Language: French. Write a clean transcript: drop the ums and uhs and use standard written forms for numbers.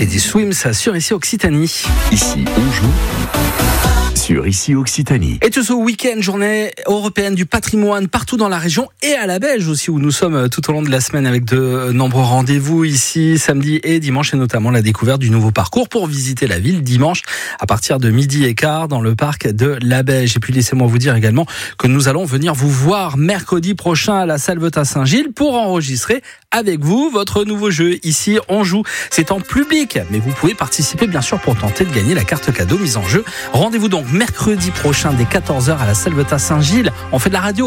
Teddy Swims sur Ici Occitanie. Ici, on joue sur Ici Occitanie. Et tout ce week-end, journée européenne du patrimoine partout dans la région et à la Belge aussi, où nous sommes tout au long de la semaine avec de nombreux rendez-vous ici, samedi et dimanche, et notamment la découverte du nouveau parcours pour visiter la ville dimanche à partir de 12h15 dans le parc de la Belge. Et puis laissez-moi vous dire également que nous allons venir vous voir mercredi prochain à la Salvetat Saint-Gilles pour enregistrer avec vous votre nouveau jeu. Ici, on joue. C'est en public, mais vous pouvez participer bien sûr pour tenter de gagner la carte cadeau mise en jeu. Rendez-vous donc mercredi prochain dès 14h à la Salvetat Saint-Gilles. On fait de la radio.